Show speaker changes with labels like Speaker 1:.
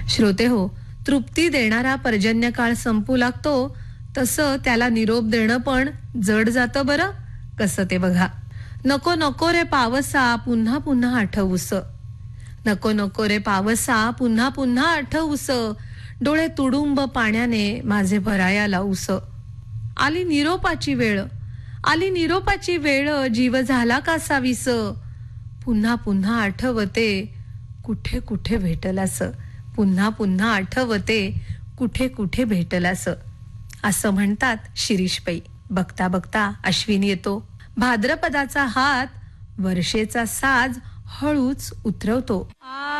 Speaker 1: श्रोते हो, तृप्ती देणारा पर्जन्यकाळ संपू लागतो तसं त्याला निरोप देणं पण जड जातं बरं. कसं ते बघा. नको नको रे पावसा पुन्हा पुन्हा आठवूस, नको नको रे पावसा पुन्हा पुन्हा आठवूस, डोळे तुडुंब पाण्याने माझे भराया लावूस. आली निरोपाची वेळ, आली निरोपाची वेळ, जीव झाला का सावीस, पुन्हा पुन्हा आठवते कुठे कुठे भेटलास, पुन्हा पुन्हा आठवते कुठे कुठे भेटलास. असं म्हणतात शिरीष पै. बघता बघता अश्विन येतो. भाद्रपदाचा हात वर्षेचा साज हळूच उतरवतो.